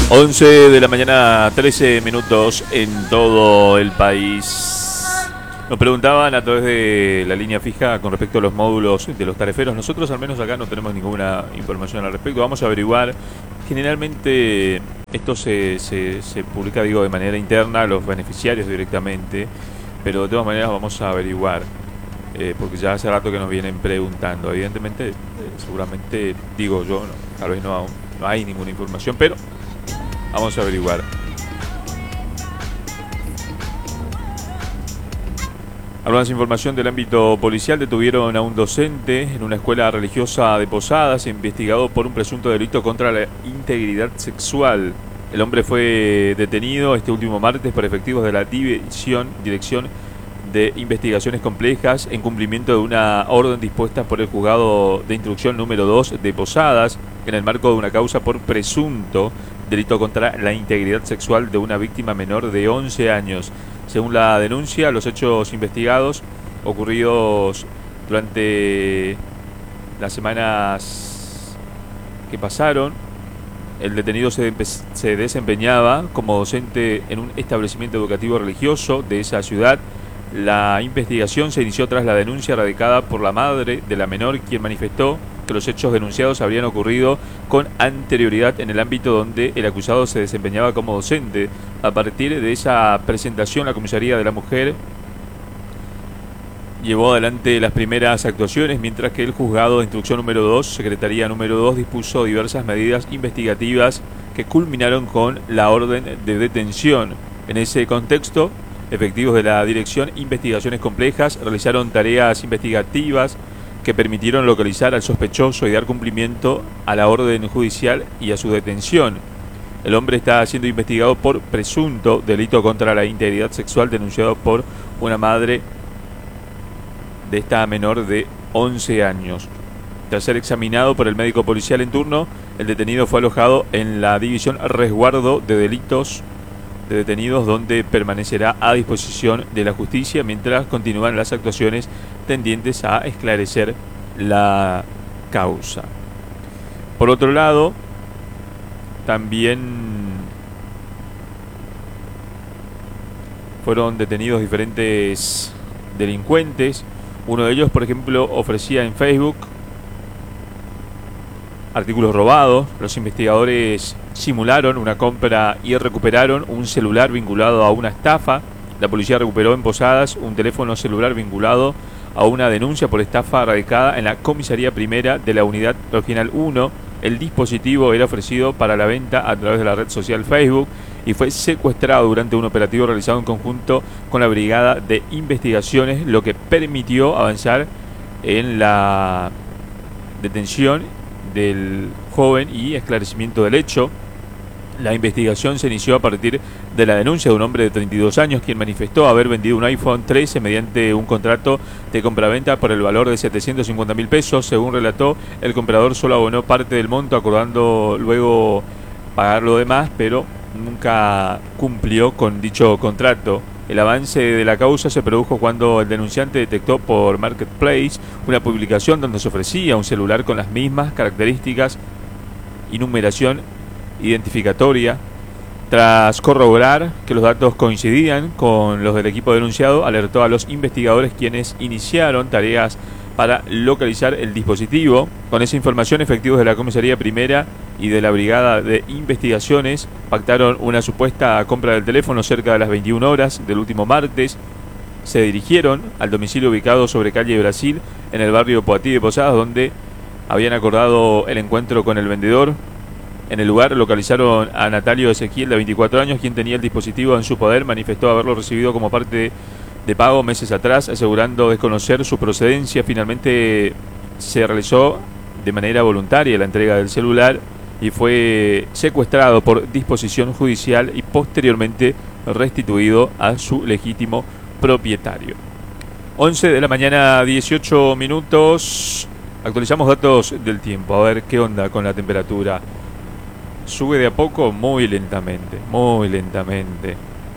11 de la mañana, 13 minutos en todo el país. Nos preguntaban a través de la línea fija con respecto a los módulos de los tariferos. Nosotros al menos acá no tenemos ninguna información al respecto. Vamos a averiguar. Generalmente esto se publica, digo, de manera interna a los beneficiarios directamente. Pero de todas maneras vamos a averiguar. Porque ya hace rato que nos vienen preguntando. Evidentemente, seguramente, digo yo, tal vez no hay ninguna información, pero vamos a averiguar. Algunas información del ámbito policial. Detuvieron a un docente en una escuela religiosa de Posadas, investigado por un presunto delito contra la integridad sexual. El hombre fue detenido este último martes por efectivos de la Dirección de Investigaciones Complejas en cumplimiento de una orden dispuesta por el Juzgado de Instrucción número 2 de Posadas en el marco de una causa por presunto delito contra la integridad sexual de una víctima menor de 11 años. Según la denuncia, los hechos investigados ocurridos durante las semanas que pasaron, el detenido se desempeñaba como docente en un establecimiento educativo religioso de esa ciudad. La investigación se inició tras la denuncia radicada por la madre de la menor, quien manifestó que los hechos denunciados habrían ocurrido con anterioridad en el ámbito donde el acusado se desempeñaba como docente. A partir de esa presentación, la comisaría de la mujer llevó adelante las primeras actuaciones, mientras que el juzgado de instrucción número 2, secretaría número 2, dispuso diversas medidas investigativas que culminaron con la orden de detención. En ese contexto, efectivos de la Dirección Investigaciones Complejas realizaron tareas investigativas que permitieron localizar al sospechoso y dar cumplimiento a la orden judicial y a su detención. El hombre está siendo investigado por presunto delito contra la integridad sexual denunciado por una madre de esta menor de 11 años. Tras ser examinado por el médico policial en turno, el detenido fue alojado en la División Resguardo de Delitos de Detenidos, donde permanecerá a disposición de la justicia mientras continúan las actuaciones tendientes a esclarecer la causa. Por otro lado, también fueron detenidos diferentes delincuentes. Uno de ellos, por ejemplo, ofrecía en Facebook artículos robados. Los investigadores simularon una compra y recuperaron un celular vinculado a una estafa. La policía recuperó en Posadas un teléfono celular vinculado a una denuncia por estafa radicada en la comisaría primera de la unidad regional 1. El dispositivo era ofrecido para la venta a través de la red social Facebook y fue secuestrado durante un operativo realizado en conjunto con la Brigada de Investigaciones, lo que permitió avanzar en la detención del joven y esclarecimiento del hecho. La investigación se inició a partir de la denuncia de un hombre de 32 años quien manifestó haber vendido un iPhone 13 mediante un contrato de compraventa por el valor de 750.000 pesos. Según relató, el comprador solo abonó parte del monto, acordando luego pagar lo demás, pero nunca cumplió con dicho contrato. El avance de la causa se produjo cuando el denunciante detectó por Marketplace una publicación donde se ofrecía un celular con las mismas características y numeración identificatoria. Tras corroborar que los datos coincidían con los del equipo denunciado, alertó a los investigadores, quienes iniciaron tareas para localizar el dispositivo. Con esa información, efectivos de la comisaría primera y de la Brigada de Investigaciones pactaron una supuesta compra del teléfono cerca de las 21 horas del último martes. Se dirigieron al domicilio ubicado sobre calle Brasil, en el barrio Poatí de Posadas, donde habían acordado el encuentro con el vendedor. En el lugar localizaron a Natalio Ezequiel, de 24 años, quien tenía el dispositivo en su poder. Manifestó haberlo recibido como parte de pago meses atrás, asegurando desconocer su procedencia. Finalmente se realizó de manera voluntaria la entrega del celular y fue secuestrado por disposición judicial y posteriormente restituido a su legítimo propietario. 11 de la mañana, 18 minutos. Actualizamos datos del tiempo, a ver qué onda con la temperatura. Sube de a poco, muy lentamente, muy lentamente.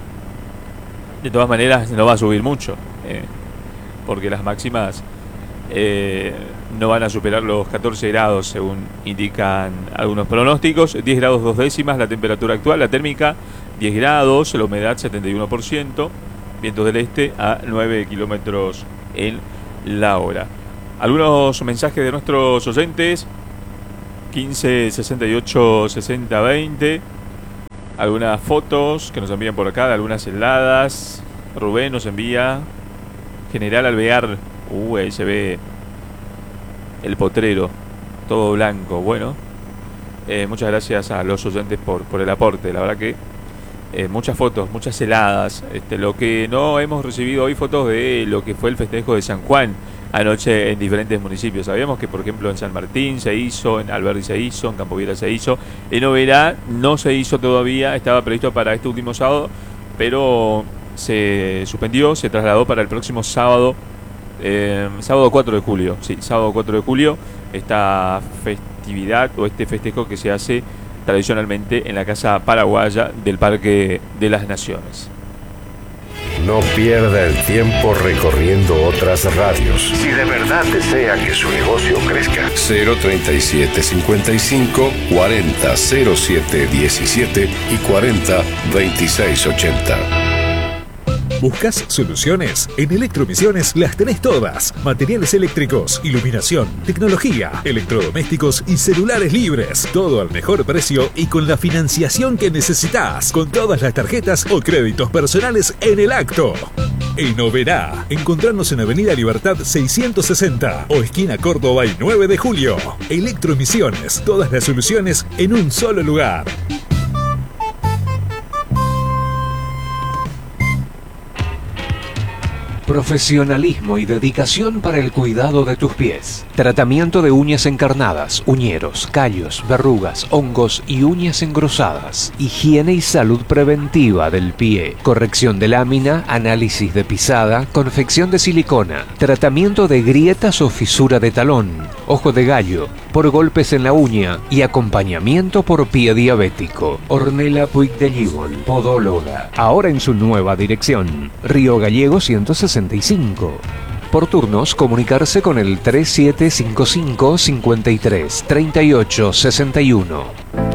De todas maneras no va a subir mucho, porque las máximas no van a superar los 14 grados, según indican algunos pronósticos. 10 grados 2 décimas la temperatura actual, la térmica 10 grados, la humedad 71%, vientos del este a 9 kilómetros en la hora. Algunos mensajes de nuestros oyentes: 15 68 60 20. Algunas fotos que nos envían por acá de algunas heladas. Rubén nos envía General Alvear. Ahí se ve el potrero, todo blanco. Bueno, muchas gracias a los oyentes por el aporte. La verdad que muchas fotos, muchas heladas. Lo que no hemos recibido hoy, fotos de lo que fue el festejo de San Juan anoche en diferentes municipios. Sabíamos que, por ejemplo, en San Martín se hizo, en Alberdi se hizo, en Campo Viera se hizo, en Oberá no se hizo todavía, estaba previsto para este último sábado, pero se suspendió, se trasladó para el próximo sábado, sábado 4 de julio, sí, sábado 4 de julio, esta festividad o este festejo que se hace tradicionalmente en la Casa Paraguaya del Parque de las Naciones. No pierda el tiempo recorriendo otras radios. Si de verdad desea que su negocio crezca. 037 55 40 07 17 y 40 26 80. ¿Buscas soluciones? En Electromisiones las tenés todas. Materiales eléctricos, iluminación, tecnología, electrodomésticos y celulares libres. Todo al mejor precio y con la financiación que necesitas. Con todas las tarjetas o créditos personales en el acto. En Oberá, encontrarnos en Avenida Libertad 660 o esquina Córdoba y 9 de julio. Electromisiones, todas las soluciones en un solo lugar. Profesionalismo y dedicación para el cuidado de tus pies. Tratamiento de uñas encarnadas, uñeros, callos, verrugas, hongos y uñas engrosadas. Higiene y salud preventiva del pie. Corrección de lámina, análisis de pisada, confección de silicona. Tratamiento de grietas o fisura de talón, ojo de gallo, por golpes en la uña y acompañamiento por pie diabético. Ornella Puig de Gibol, podóloga. Ahora en su nueva dirección. Río Gallego 165. Por turnos, comunicarse con el 3755 53 38 61.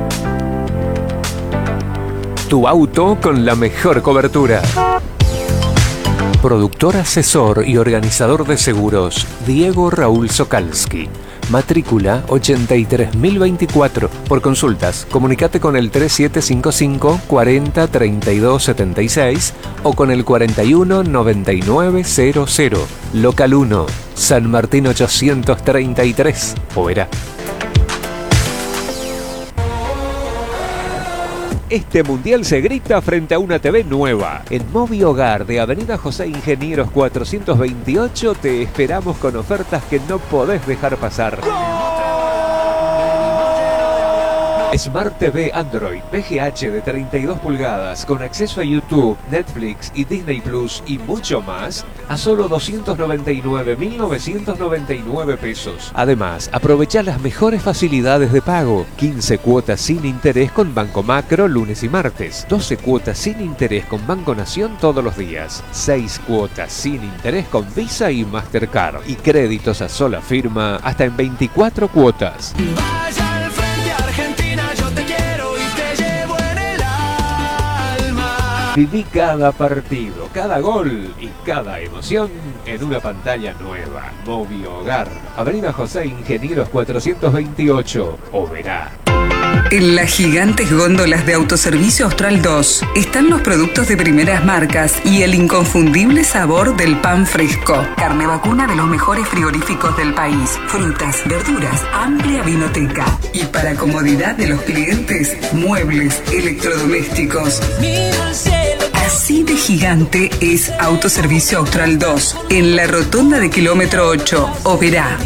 Tu auto con la mejor cobertura. Productor, asesor y organizador de seguros, Diego Raúl Sokalski. Matrícula 83024. Por consultas, comunicate con el 3755 40 32 76 o con el 41 9900. Local 1, San Martín 833, Oberá. Este mundial se grita frente a una TV nueva. En Movi Hogar de Avenida José Ingenieros 428 te esperamos con ofertas que no podés dejar pasar. Smart TV Android VGH de 32 pulgadas con acceso a YouTube, Netflix y Disney Plus y mucho más a solo 299.999 pesos. Además, aprovecha las mejores facilidades de pago: 15 cuotas sin interés con Banco Macro lunes y martes, 12 cuotas sin interés con Banco Nación todos los días, 6 cuotas sin interés con Visa y Mastercard y créditos a sola firma hasta en 24 cuotas. Viví cada partido, cada gol y cada emoción en una pantalla nueva. Movi Hogar, Avenida José Ingenieros 428, Oberá. En las gigantes góndolas de Autoservicio Austral 2 están los productos de primeras marcas y el inconfundible sabor del pan fresco. Carne vacuna de los mejores frigoríficos del país. Frutas, verduras, amplia vinoteca. Y para comodidad de los clientes, muebles, electrodomésticos. Así de gigante es Autoservicio Austral 2, en la rotonda de kilómetro 8, Oberá.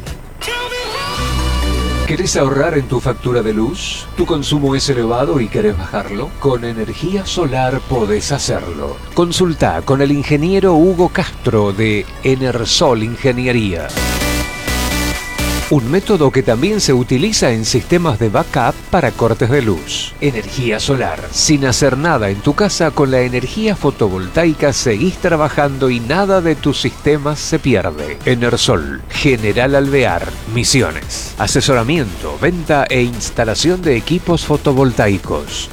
¿Querés ahorrar en tu factura de luz? ¿Tu consumo es elevado y querés bajarlo? Con energía solar podés hacerlo. Consulta con el ingeniero Hugo Castro de Enersol Ingeniería. un método que también se utiliza en sistemas de backup para cortes de luz. Energía solar. Sin hacer nada en tu casa, con la energía fotovoltaica seguís trabajando y nada de tus sistemas se pierde. Enersol, General Alvear, Misiones. Asesoramiento, venta e instalación de equipos fotovoltaicos.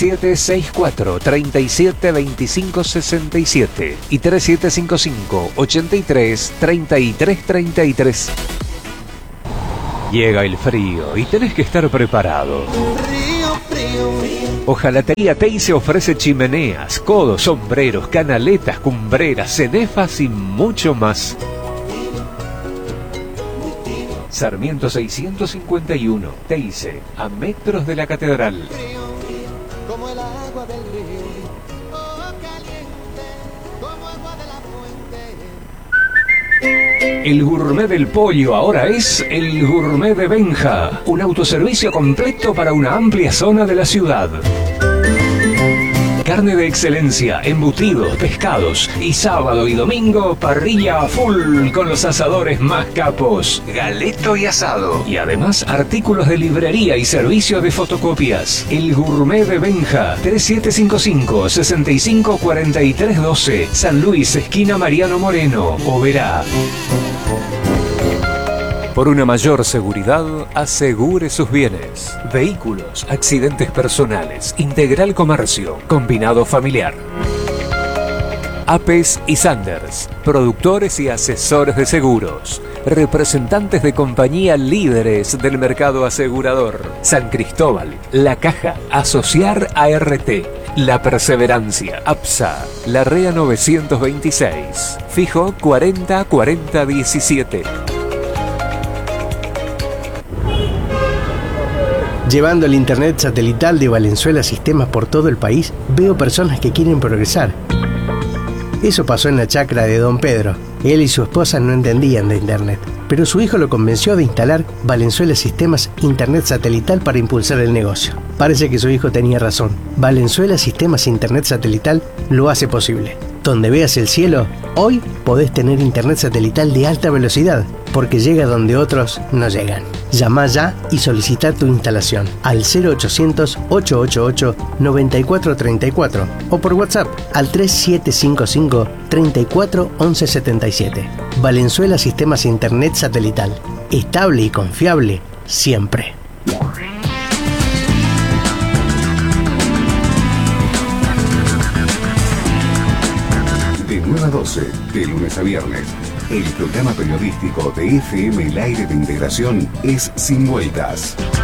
3764-372567 y 3755-833333. Llega el frío y tenés que estar preparado. Hojalatería Teise ofrece chimeneas, codos, sombreros, canaletas, cumbreras, cenefas y mucho más. Sarmiento 651, Teise, a metros de la catedral. Como el agua del río, oh, caliente, como agua de la fuente. El gourmet del pollo ahora es el gourmet de Benja, un autoservicio completo para una amplia zona de la ciudad. Carne de excelencia, embutidos, pescados y sábado y domingo parrilla a full con los asadores más capos, galeto y asado. Y además artículos de librería y servicio de fotocopias. El gourmet de Benja, 3755-654312, San Luis, esquina Mariano Moreno, Oberá. Por una mayor seguridad, asegure sus bienes. Vehículos, accidentes personales, Integral Comercio, Combinado Familiar. Apes y Sanders, productores y asesores de seguros. Representantes de compañía líderes del mercado asegurador. San Cristóbal, La Caja, Asociar ART. La Perseverancia, APSA, Larrea 926. Fijo 404017. Llevando el internet satelital de Valenzuela Sistemas por todo el país, veo personas que quieren progresar. Eso pasó en la chacra de Don Pedro. Él y su esposa no entendían de internet, pero su hijo lo convenció de instalar Valenzuela Sistemas Internet Satelital para impulsar el negocio. Parece que su hijo tenía razón. Valenzuela Sistemas Internet Satelital lo hace posible. Donde veas el cielo, hoy podés tener internet satelital de alta velocidad, porque llega donde otros no llegan. Llama ya y solicita tu instalación al 0800-888-9434 o por WhatsApp al 3755 34 11 77. Valenzuela Sistemas Internet Satelital. Estable y confiable siempre. De 9 a 12, de lunes a viernes. El programa periodístico de FM El Aire de Integración es Sin Vueltas.